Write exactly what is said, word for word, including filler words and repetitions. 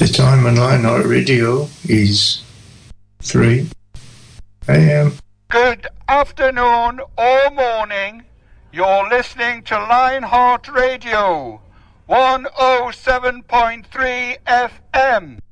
The time on Lionheart Radio is three a.m. Good afternoon or morning. You're listening to Lionheart Radio, one oh seven point three F M.